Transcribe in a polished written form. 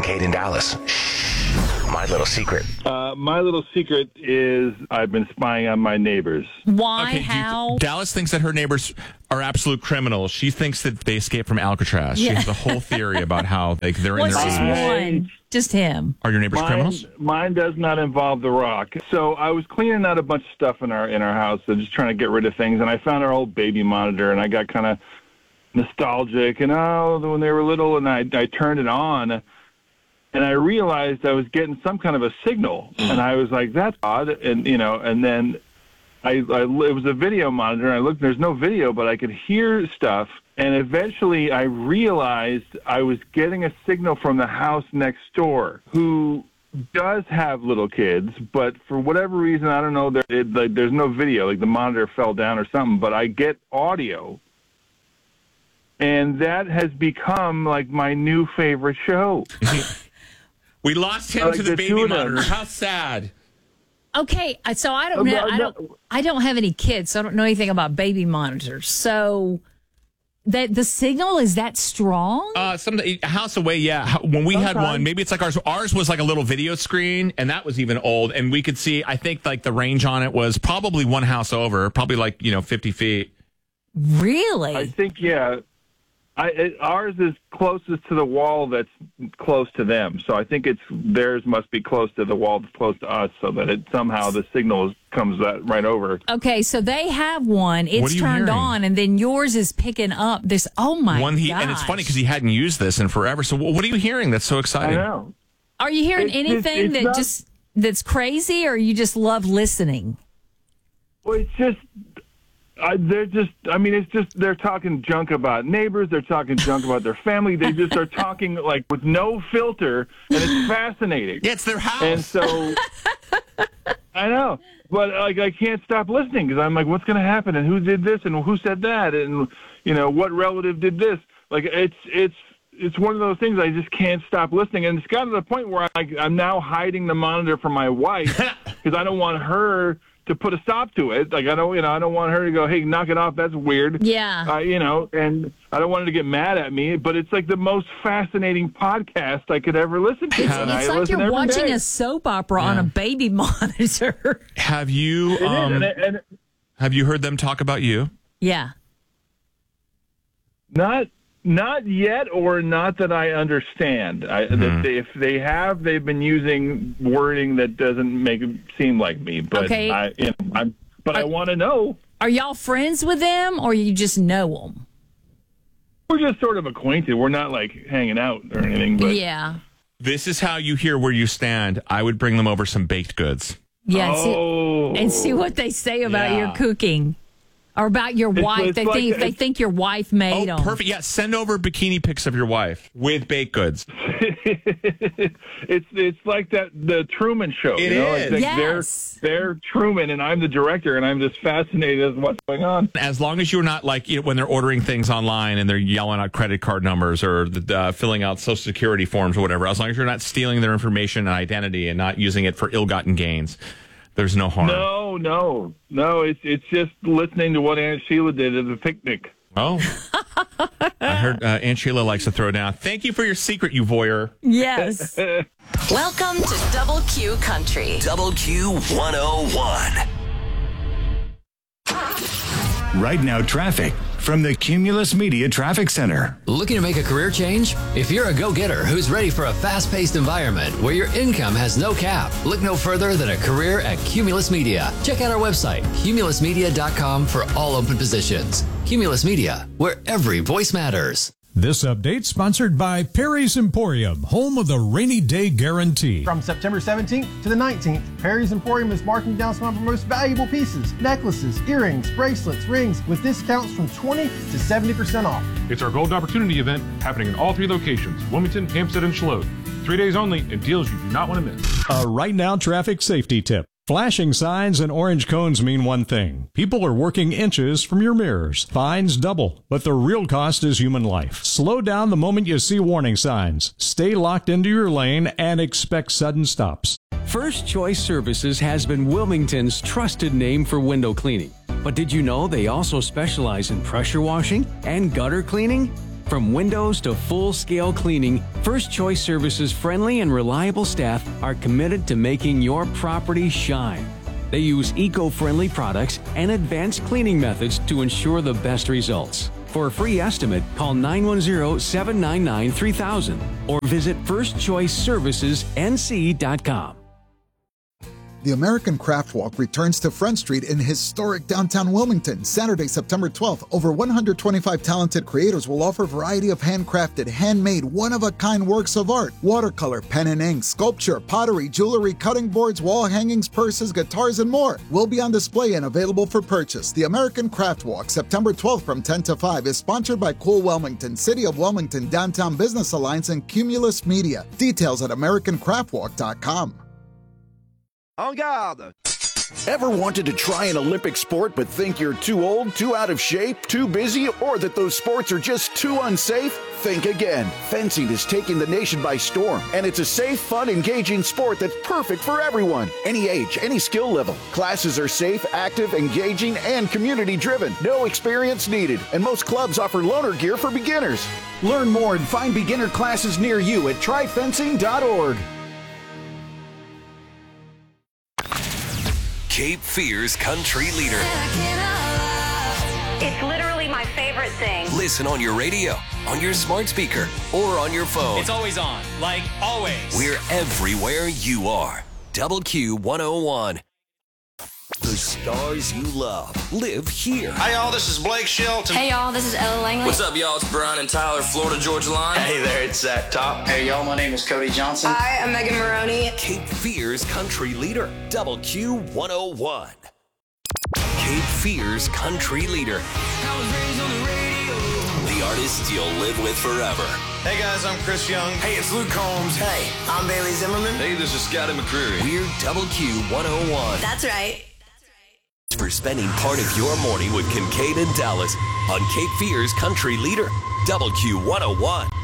Kate in Dallas. Shh. My little secret. My little secret is I've been spying on my neighbors. Why? Okay, How? Dallas thinks that her neighbors are absolute criminals. She thinks that they escaped from Alcatraz. She has a whole theory about how they're Well, in it's their just age. one. Just him. Are your neighbors criminals? Mine does not involve The Rock. So I was cleaning out a bunch of stuff in our house, and just trying to get rid of things, and I found our old baby monitor, and I got kind of nostalgic, and when they were little, and I turned it on. And I realized I was getting some kind of a signal, and I was like, "That's odd." And and then it was a video monitor. And I looked, there's no video, but I could hear stuff. And eventually, I realized I was getting a signal from the house next door, who does have little kids, but for whatever reason, I don't know. There's no video. Like the monitor fell down or something. But I get audio, and that has become like my new favorite show. We lost him to the baby monitor. How sad. Okay, so I don't know. I don't have any kids, so I don't know anything about baby monitors. So that the signal is that strong? A house away, yeah. When we had one, maybe it's like ours. Ours was like a little video screen, and that was even old. And we could see, I think, like the range on it was probably one house over, probably like 50 feet. Really? I think, yeah. Ours is closest to the wall that's close to them. So I think theirs must be close to the wall that's close to us, so that somehow the signal comes right over. Okay, so they have one. It's turned on, and then yours is picking up this. Oh, my gosh. And it's funny because he hadn't used this in forever. So what are you hearing that's so exciting? I know. Are you hearing anything that's crazy, or you just love listening? Well, it's just... they're talking junk about neighbors. They're talking junk about their family. They just are talking like with no filter, and it's fascinating. Yeah, it's their house. And so, I know, but like I can't stop listening because I'm like, what's going to happen? And who did this? And who said that? And what relative did this? Like it's one of those things I just can't stop listening. And it's gotten to the point where I'm now hiding the monitor from my wife because I don't want her to put a stop to it. Like I don't want her to go, "Hey, knock it off. That's weird." Yeah. And I don't want her to get mad at me. But it's like the most fascinating podcast I could ever listen to. It's like you're watching a soap opera on a baby monitor. Have you have you heard them talk about you? Yeah. Not yet, or not that I understand. If they have, they've been using wording that doesn't make it seem like me. But okay. I want to know. Are y'all friends with them, or you just know them? We're just sort of acquainted. We're not like hanging out or anything. But yeah. This is how you hear where you stand. I would bring them over some baked goods. Yeah. And see what they say about your cooking. Or about your wife. They think your wife made them. Perfect. Yeah, send over bikini pics of your wife with baked goods. It's like the Truman Show. It is. Like Yes. They're Truman, and I'm the director, and I'm just fascinated as what's going on. As long as you're not like when they're ordering things online and they're yelling out credit card numbers or filling out Social Security forms or whatever, as long as you're not stealing their information and identity and not using it for ill-gotten gains, there's no harm. No. It's just listening to what Aunt Sheila did at the picnic. Oh. I heard Aunt Sheila likes to throw down. Thank you for your secret, you voyeur. Yes. Welcome to Double Q Country. Double Q 101. Right now, traffic from the Cumulus Media Traffic Center. Looking to make a career change? If you're a go-getter who's ready for a fast-paced environment where your income has no cap, look no further than a career at Cumulus Media. Check out our website, cumulusmedia.com, for all open positions. Cumulus Media, where every voice matters. This update sponsored by Perry's Emporium, home of the rainy day guarantee. From September 17th to the 19th, Perry's Emporium is marking down some of our most valuable pieces: necklaces, earrings, bracelets, rings, with discounts from 20 to 70% off. It's our Gold Opportunity event happening in all 3 locations: Wilmington, Hampstead, and Charlotte. 3 days only, and deals you do not want to miss. A right now traffic safety tip. Flashing signs and orange cones mean one thing. People are working inches from your mirrors. Fines double, but the real cost is human life. Slow down the moment you see warning signs. Stay locked into your lane and expect sudden stops. First Choice Services has been Wilmington's trusted name for window cleaning. But did you know they also specialize in pressure washing and gutter cleaning? From windows to full-scale cleaning, First Choice Services' friendly and reliable staff are committed to making your property shine. They use eco-friendly products and advanced cleaning methods to ensure the best results. For a free estimate, call 910-799-3000 or visit firstchoiceservicesnc.com. The American Craft Walk returns to Front Street in historic downtown Wilmington, Saturday, September 12th. Over 125 talented creators will offer a variety of handcrafted, handmade, one-of-a-kind works of art. Watercolor, pen and ink, sculpture, pottery, jewelry, cutting boards, wall hangings, purses, guitars, and more will be on display and available for purchase. The American Craft Walk, September 12th from 10 to 5, is sponsored by Cool Wilmington, City of Wilmington, Downtown Business Alliance, and Cumulus Media. Details at AmericanCraftWalk.com. En garde! Ever wanted to try an Olympic sport but think you're too old, too out of shape, too busy, or that those sports are just too unsafe? Think again. Fencing is taking the nation by storm, and it's a safe, fun, engaging sport that's perfect for everyone. Any age, any skill level. Classes are safe, active, engaging, and community-driven. No experience needed, and most clubs offer loaner gear for beginners. Learn more and find beginner classes near you at tryfencing.org. Cape Fear's country leader. It's literally my favorite thing. Listen on your radio, on your smart speaker, or on your phone. It's always on, like always. We're everywhere you are. Double Q 101. The stars you love live here. Hey, y'all, this is Blake Shelton. Hey, y'all, this is Ella Langley. What's up, y'all? It's Brian and Tyler, Florida Georgia Line. Hey there, it's Zach Top. Hey, y'all, my name is Cody Johnson. Hi, I'm Megan Maroney. Cape Fear's country leader, Double Q 101. Cape Fear's country leader. The artists you'll live with forever. Hey, guys, I'm Chris Young. Hey, it's Luke Combs. Hey, I'm Bailey Zimmerman. Hey, this is Scotty McCreery. We're Double Q 101. That's right. For spending part of your morning with Kincaid and Dallas on Cape Fear's country leader, Double Q 101.